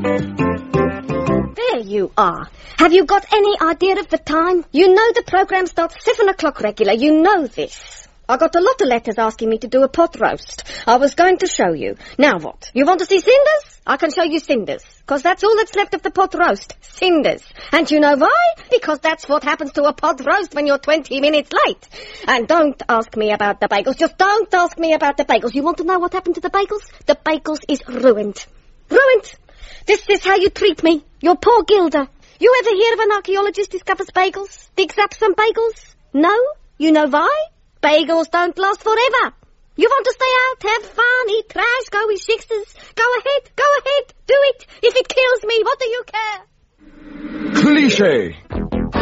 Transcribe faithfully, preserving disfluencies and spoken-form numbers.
There you are. Have you got any idea of the time? You know the programme starts seven o'clock regular. You know this. I got a lot of letters asking me to do a pot roast. I was going to show you. Now what? You want to see cinders? I can show you cinders. Because that's all that's left of the pot roast. Cinders. And you know why? Because that's what happens to a pot roast when you're twenty minutes late. And don't ask me about the bagels. Just don't ask me about the bagels. You want to know what happened to the bagels? The bagels is ruined. Ruined. This is how you treat me. Your poor Gilda. You ever hear of an archaeologist discovers bagels? Digs up some bagels? No? You know why? Bagels don't last forever. You want to stay out, have fun, eat trash, go with shiksters? Go ahead, go ahead, do it. If it kills me, what do you care? Cliché.